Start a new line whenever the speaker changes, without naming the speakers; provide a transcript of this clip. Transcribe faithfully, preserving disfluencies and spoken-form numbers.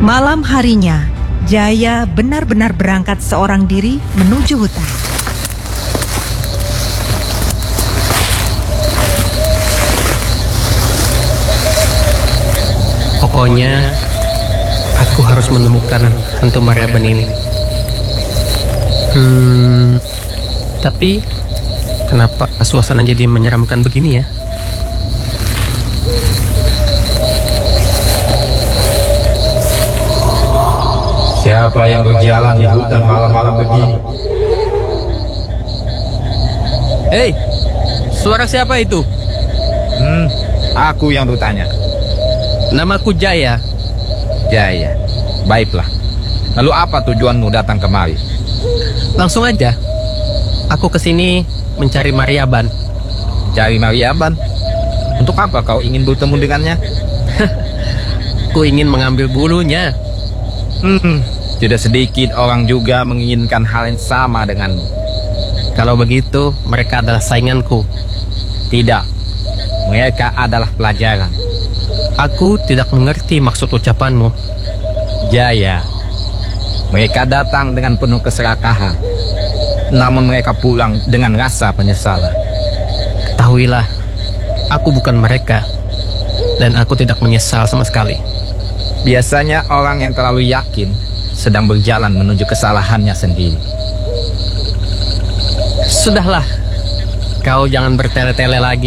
Malam harinya, Jaya benar-benar berangkat seorang diri menuju hutan.
Pokoknya, aku harus menemukan hantu Maryaban ini. Hmm, tapi kenapa suasana jadi menyeramkan begini ya?
Siapa yang berjalan di hutan malam-malam begini?
Hei, suara siapa itu?
Hmm, aku yang bertanya.
Namaku Jaya.
Jaya, baiklah. Lalu apa tujuanmu datang kemari?
Langsung aja. Aku kesini mencari Maryaban.
Cari Maryaban? Untuk apa kau ingin bertemu dengannya?
Ku ingin mengambil bulunya.
Hmm, tidak sedikit orang juga menginginkan hal yang sama denganmu.
Kalau begitu, mereka adalah sainganku.
Tidak, mereka adalah pelajaran.
Aku tidak mengerti maksud ucapanmu.
Jaya, mereka datang dengan penuh keserakahan, namun mereka pulang dengan rasa penyesalan.
Ketahuilah, aku bukan mereka, dan aku tidak menyesal sama sekali.
Biasanya orang yang terlalu yakin sedang berjalan menuju kesalahannya sendiri.
Sudahlah, kau jangan bertele-tele lagi.